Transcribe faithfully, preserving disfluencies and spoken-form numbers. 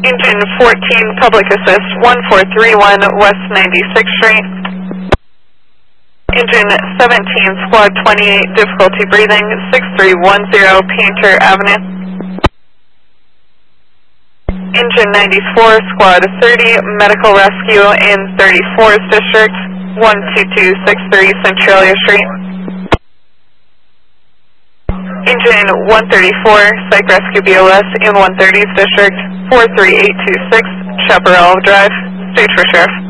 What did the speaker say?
Engine fourteen, Public Assist, one four three one West ninety-sixth Street. Engine seventeen, Squad twenty-eight, difficulty breathing, six three one zero Painter Avenue. Engine ninety-four, Squad thirty, Medical Rescue in thirty-fourth District, one two two six three Centralia Street. Engine one thirty-four, Psych Rescue B O S in one thirtieth District, four three eight two six Chaparral Drive. Stage for Sheriff.